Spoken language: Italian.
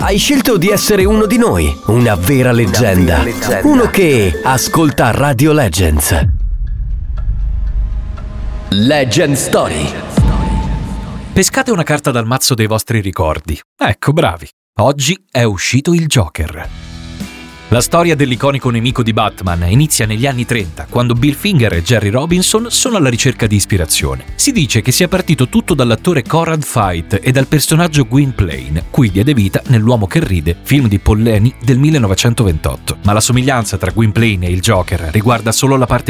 Hai scelto di essere uno di noi, una vera leggenda. Uno che ascolta Radio Legends. Legend Story. Pescate una carta dal mazzo dei vostri ricordi. Ecco, bravi. Oggi è uscito il Joker. La storia dell'iconico nemico di Batman inizia negli anni 30, quando Bill Finger e Jerry Robinson sono alla ricerca di ispirazione. Si dice che sia partito tutto dall'attore Conrad Veidt e dal personaggio Gwynplaine, cui diede vita nell'Uomo che ride, film di Paul Leni del 1928. Ma la somiglianza tra Gwynplaine e il Joker riguarda solo la parte